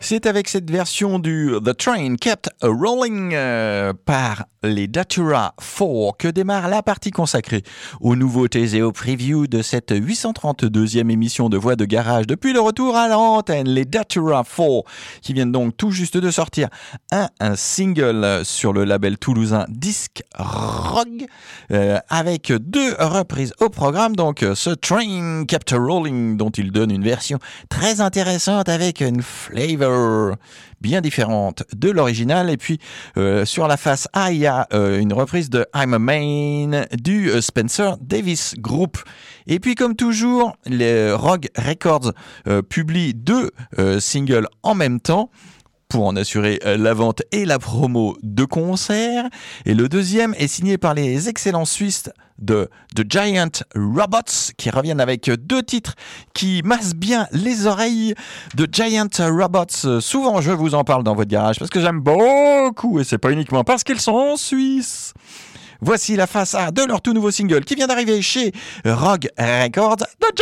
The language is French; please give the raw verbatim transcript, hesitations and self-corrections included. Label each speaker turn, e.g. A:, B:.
A: C'est avec cette version du The Train Kept Rolling euh, par les Datura quatre que démarre la partie consacrée aux nouveautés et aux previews de cette huit cent trente-deuxième émission de Voix de Garage depuis le retour à l'antenne. Les Datura quatre qui viennent donc tout juste de sortir un, un single sur le label toulousain Disc Rock euh, avec deux reprises au programme. Donc ce Train Kept Rolling dont il donne une version très intéressante avec une flavor bien différente de l'original. Et puis euh, sur la face A, il y a euh, une reprise de I'm a Man du euh, Spencer Davis Group. Et puis comme toujours, les Rogue Records euh, publient deux euh, singles en même temps pour en assurer la vente et la promo de concerts. Et le deuxième est signé par les excellents Suisses de The Giant Robots, qui reviennent avec deux titres qui massent bien les oreilles. The Giant Robots, souvent je vous en parle dans votre garage parce que j'aime beaucoup, et c'est pas uniquement parce qu'ils sont en Suisse. Voici la face A de leur tout nouveau single qui vient d'arriver chez Rogue Records. The